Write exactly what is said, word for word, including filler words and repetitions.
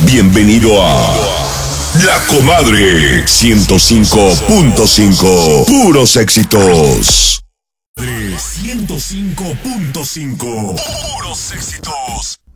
Bienvenido a La Comadre ciento cinco punto cinco. Puros éxitos. ciento cinco punto cinco. Puros éxitos.